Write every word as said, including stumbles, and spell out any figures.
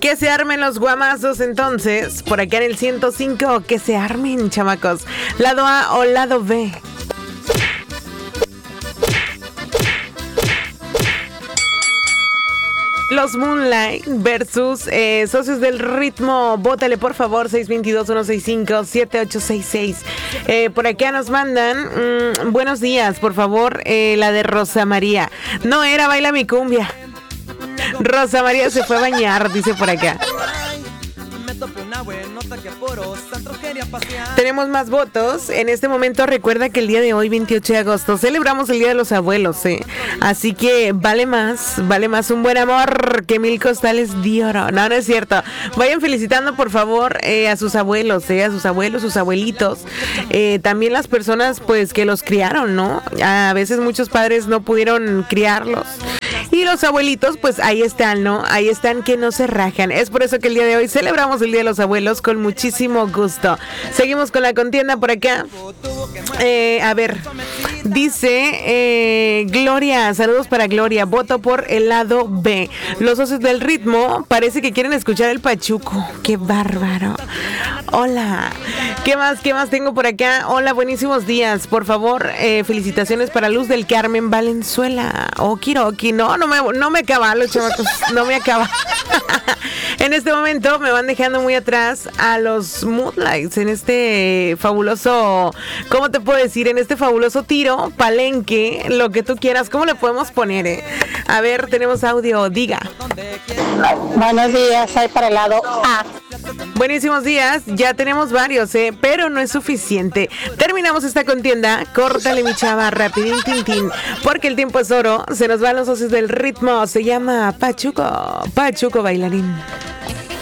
Que se armen los guamazos entonces, por acá en el ciento cinco, que se armen, chamacos. ¿Lado A o lado B? Los Moonlight versus eh, Socios del Ritmo. Bótale por favor, seis dos dos, uno seis cinco, siete ocho seis seis. Eh, por acá nos mandan mmm, buenos días, por favor, eh, la de Rosa María. No era Baila mi cumbia. Rosa María se fue a bañar, dice por acá. Tenemos más votos. En este momento recuerda que el día de hoy, veintiocho de agosto, celebramos el Día de los Abuelos, ¿eh? Así que vale más, vale más un buen amor que mil costales de oro. No, no es cierto. Vayan felicitando, por favor, eh, a sus abuelos, ¿eh? A sus abuelos, sus abuelitos. Eh, también las personas, pues, que los criaron, ¿no? A veces muchos padres no pudieron criarlos. Y los abuelitos, pues ahí están, ¿no? Ahí están que no se rajan. Es por eso que el día de hoy celebramos el Día de los Abuelos con muchísimo gusto. Seguimos con la contienda por acá. Eh, a ver, dice eh, Gloria, saludos para Gloria. Voto por el lado B. Los Socios del Ritmo parece que quieren escuchar el Pachuco. ¡Qué bárbaro! Hola. ¿Qué más? ¿Qué más tengo por acá? Hola, buenísimos días. Por favor, eh, felicitaciones para Luz del Carmen Valenzuela. Okiroki. No, no me, no me acaba, los chamacos. No me acaba. En este momento me van dejando muy atrás a los Moonlights en este fabuloso, ¿cómo te puedo decir? En este fabuloso tiro, palenque, lo que tú quieras. ¿Cómo le podemos poner? Eh? A ver, tenemos audio, diga. Buenos días, hay para el lado A. Buenísimos días, ya tenemos varios, ¿eh? Pero no es suficiente. Terminamos esta contienda, córtale mi chava, rapidín, tin, tin, porque el tiempo es oro, se nos van los Socios del Ritmo, se llama Pachuco, Pachuco bailarín.